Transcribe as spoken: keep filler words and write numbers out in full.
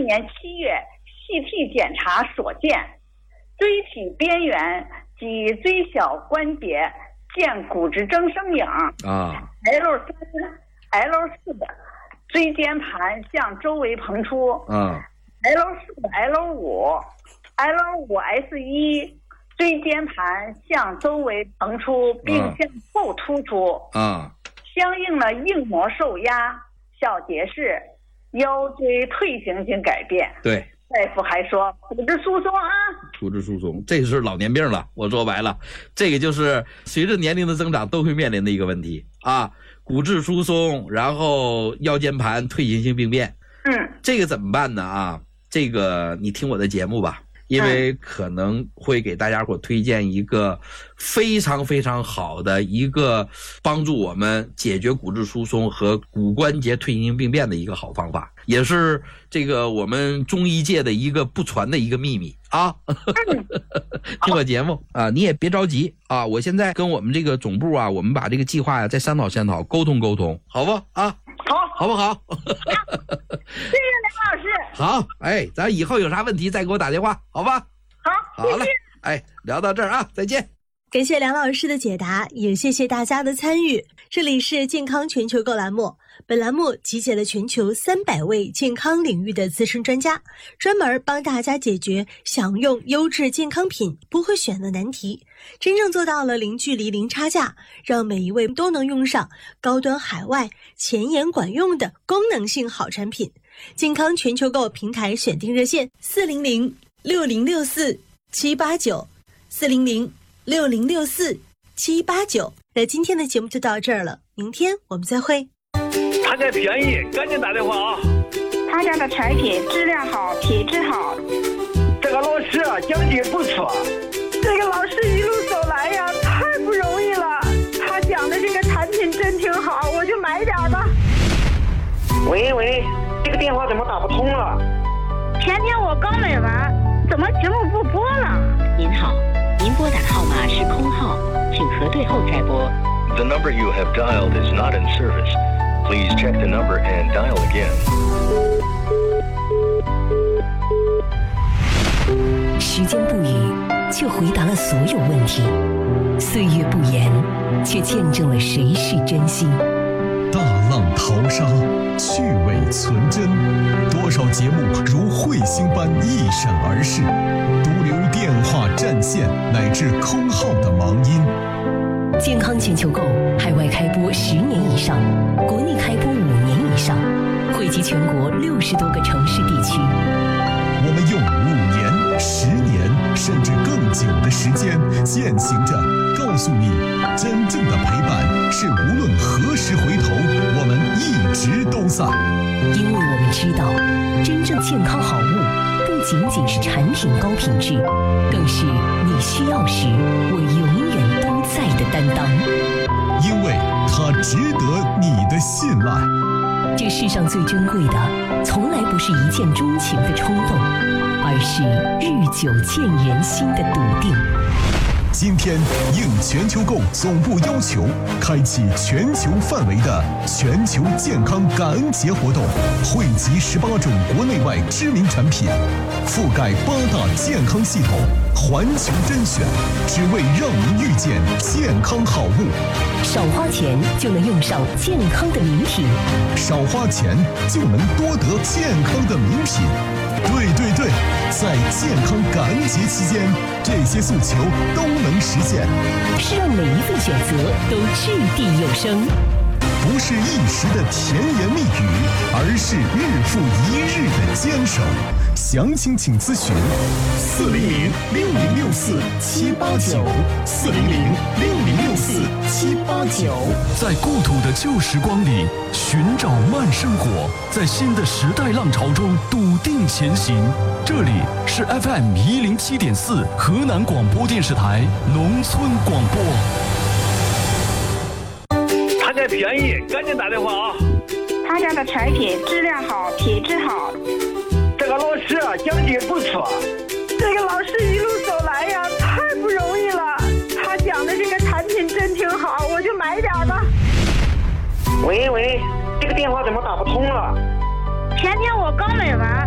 年七月 C T 检查所见，椎体边缘及椎小关节见骨质增生影啊 L 三 L 四的椎间盘向周围膨出啊 L 四 L 五 L 五 S 一椎间盘向周围膨出并向后突出啊，相应的硬膜受压、小结石、腰椎退行性改变。 对， 大夫还说骨质疏松啊， 骨质疏松，这是老年病了。我说白了，这个就是随着年龄的增长都会面临的一个问题啊，骨质疏松，然后腰间盘退行性病变。 嗯， 这个怎么办呢？啊，这个你听我的节目吧。因为可能会给大家伙推荐一个非常非常好的一个帮助我们解决骨质疏松和骨关节退行性病变的一个好方法，也是这个我们中医界的一个不传的一个秘密啊。听我节目啊，你也别着急啊，我现在跟我们这个总部啊，我们把这个计划呀再商讨商讨，沟通沟通，好不啊？ 好， 好不好？ 谢谢梁老师。 好，哎，咱以后有啥问题再给我打电话，好吧？ 好， 好了，哎，聊到这儿啊，再见。 感谢梁老师的解答，也谢谢大家的参与。这里是健康全球购栏目，本栏目集结了全球三百位健康领域的资深专家，专门帮大家解决想用优质健康品不会选的难题，真正做到了零距离、零差价，让每一位都能用上高端海外、前沿管用的功能性好产品。健康全球购平台选定热线：四零零六零六四七八九，四零零六零六四七八九。那今天的节目就到这儿了，明天我们再会。 他家便宜，赶紧打电话啊！ 他家的产品质量好，品质好。 这个老师啊，讲解不错。 这个老师一路走来呀，太不容易了。他讲的这个产品真挺好，我就买点吧。 喂喂，这个电话怎么打不通了？ 前天我刚买完，怎么节目不播了？ 您好，您拨打的号码是空号，请核对后再拨。 The number you have dialed is not in service. Please check the number and dial again. 时间不语，却回答了所有问题；岁月不言，却见证了谁是真心。 大浪淘沙，趣味存真，多少节目如彗星般一闪而逝，独留电话占线乃至空号的忙音。 健康全球购海外开播十年以上，国内开播五年以上，汇集全国六十多个城市地区。 我们用五年、十年甚至更久的时间，践行着告诉你，真正的陪伴是无论何时回头，我们一直都在。 因为我们知道，真正健康好物不仅仅是产品高品质，更是你需要时我永远都在的担当。 因为它值得你的信赖。 这世上最珍贵的，从来不是一见钟情的冲动，而是日久见人心的笃定。 今天应全球购总部要求，开启全球范围的全球健康感恩节活动，汇集十八种国内外知名产品，覆盖八大健康系统，环球甄选，只为让您遇见健康好物。 少花钱就能用上健康的名品， 少花钱就能多得健康的名品。对对对，在健康感恩节期间，这些诉求都能实现， 是让每一份选择都掷地有声， 不是一时的甜言蜜语，而是日复一日的坚守。详情请咨询四零零六零六四七八九，四零零六零六四七八九。 在故土的旧时光里寻找慢生活，在新的时代浪潮中笃定前行。这里是 F M 一零七点四河南广播电视台农村广播。 他家便宜，赶紧打电话啊！ 他家的产品质量好，品质好。 这个老师啊，讲解不错。 这个老师一路走来呀，太不容易了。他讲的这个产品真挺好，我就买点吧。 喂喂，这个电话怎么打不通了？ 前天我刚买完，